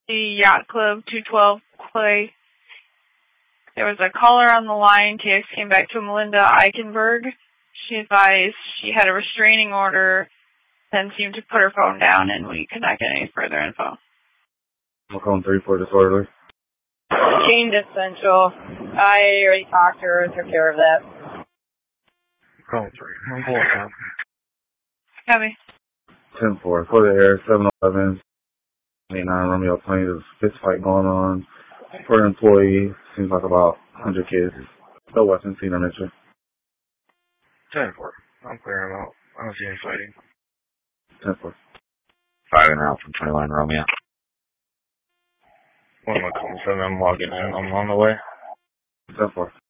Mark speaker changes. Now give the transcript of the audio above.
Speaker 1: the Yacht Club 212 Clay. There was a caller on the line. TX came back to Melinda Eichenberg. She advised she had a restraining order, then seemed to put her phone down, and we could not get any further info.
Speaker 2: I'm calling 3-4 disorderly.
Speaker 3: Change Essential. I already talked to her, took care of that.
Speaker 2: Calling 3. I'm pulling up.
Speaker 1: Copy.
Speaker 2: 10-4. For the air, 711. 89 Romeo Plains. There's a fist fight going on. For an employee, seems like about 100 kids. No weapons, seen or mentioned.
Speaker 4: 10-4. I'm clearing out. I don't see any fighting.
Speaker 2: 10-4.
Speaker 5: 5 and out from 21 Romeo.
Speaker 4: One of my calls, 7, I'm logging in. I'm on the way.
Speaker 2: 10-4.